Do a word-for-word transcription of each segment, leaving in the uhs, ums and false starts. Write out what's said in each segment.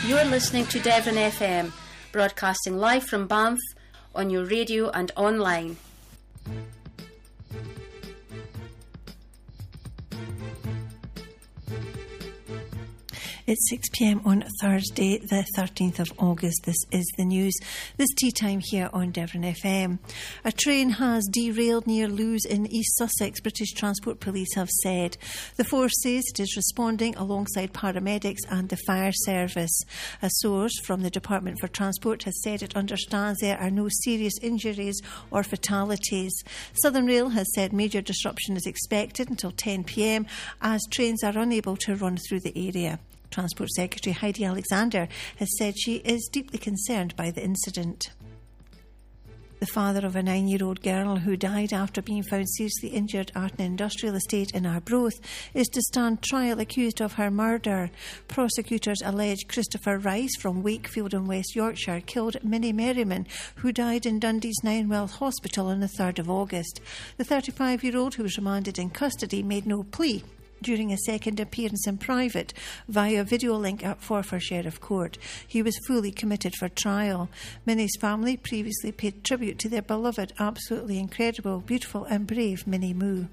You're listening to Devon F M, broadcasting live from Banff on your radio and online. It's six p m on Thursday, the thirteenth of August. This is the news. This tea time here on Devon F M. A train has derailed near Lewes in East Sussex, British Transport Police have said. The force says it is responding alongside paramedics and the fire service. A source from the Department for Transport has said it understands there are no serious injuries or fatalities. Southern Rail has said major disruption is expected until ten p m as trains are unable to run through the area. Transport Secretary Heidi Alexander has said she is deeply concerned by the incident. The father of a nine-year-old girl who died after being found seriously injured at an industrial estate in Arbroath is to stand trial accused of her murder. Prosecutors allege Christopher Rice from Wakefield in West Yorkshire killed Minnie Merriman, who died in Dundee's Ninewell Hospital on the third of August. The thirty-five-year-old, who was remanded in custody, made no plea during a second appearance in private via video link at Forfar Sheriff Court. He was fully committed for trial. Minnie's family previously paid tribute to their beloved, absolutely incredible, beautiful and brave Minnie Moo.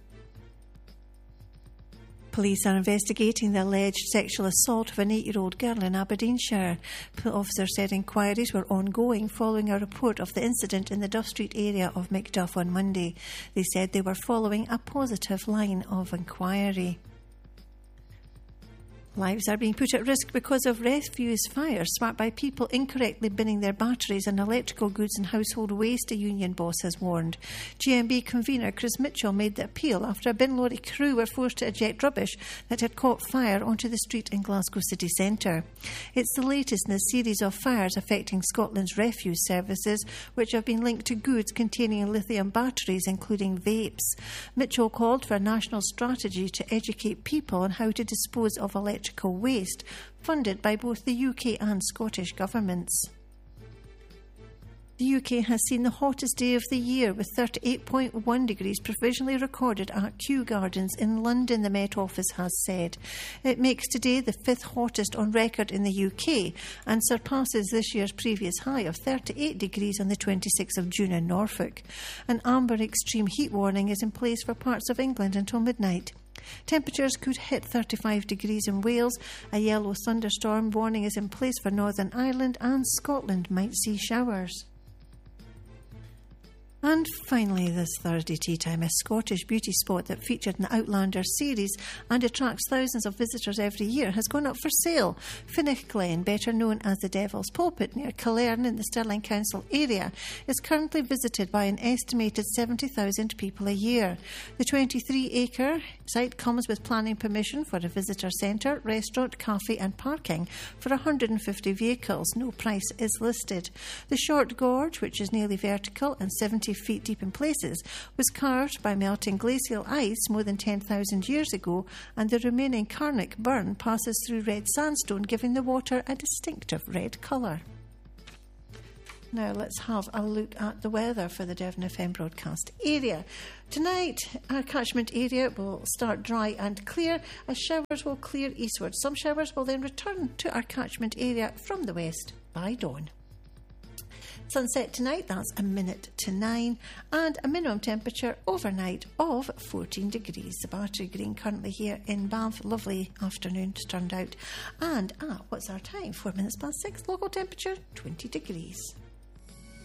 Police are investigating the alleged sexual assault of an eight-year-old girl in Aberdeenshire. Officers said inquiries were ongoing following a report of the incident in the Duff Street area of Macduff on Monday. They said they were following a positive line of inquiry. Lives are being put at risk because of refuse fires sparked by people incorrectly binning their batteries and electrical goods and household waste, a union boss has warned. G M B convener Chris Mitchell made the appeal after a bin lorry crew were forced to eject rubbish that had caught fire onto the street in Glasgow city centre. It's the latest in a series of fires affecting Scotland's refuse services, which have been linked to goods containing lithium batteries, including vapes. Mitchell called for a national strategy to educate people on how to dispose of electrical electrical waste, funded by both the U K and Scottish governments. The U K has seen the hottest day of the year, with thirty-eight point one degrees provisionally recorded at Kew Gardens in London, the Met Office has said. It makes today the fifth hottest on record in the U K and surpasses this year's previous high of thirty-eight degrees on the twenty-sixth of June in Norfolk. An amber extreme heat warning is in place for parts of England until midnight. Temperatures could hit thirty-five degrees in Wales. A yellow thunderstorm warning is in place for Northern Ireland, and Scotland might see showers. And finally, this Thursday tea time, a Scottish beauty spot that featured in the Outlander series and attracts thousands of visitors every year has gone up for sale. Finnich Glen, better known as the Devil's Pulpit near Killearn in the Stirling Council area, is currently visited by an estimated seventy thousand people a year. The twenty-three acre site comes with planning permission for a visitor centre, restaurant, cafe and parking for one hundred fifty vehicles. No price is listed. The short gorge, which is nearly vertical and seventy feet deep in places, was carved by melting glacial ice more than ten thousand years ago, and the remaining Carnick burn passes through red sandstone, giving the water a distinctive red colour. Now let's have a look at the weather for the Devon F M broadcast area. Tonight, our catchment area will start dry and clear as showers will clear eastward. Some showers will then return to our catchment area from the west by dawn. Sunset tonight, that's a minute to nine, and a minimum temperature overnight of fourteen degrees. The Battery Green currently here in Banff. Lovely afternoon turned out. And, ah, what's our time? Four minutes past six. Local temperature, twenty degrees.